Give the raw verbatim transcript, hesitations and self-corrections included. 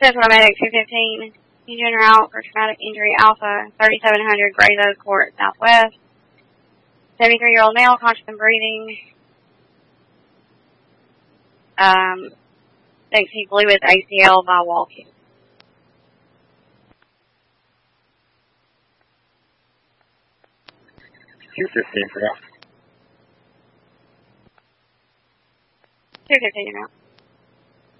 Central Medic two fifteen, engine route for traumatic injury Alpha, thirty-seven hundred Grays Oak Court, Southwest. seventy-three-year-old male, conscious and breathing. Um, thinks he blew his A C L by walking. two fifteen for that. two fifteen now.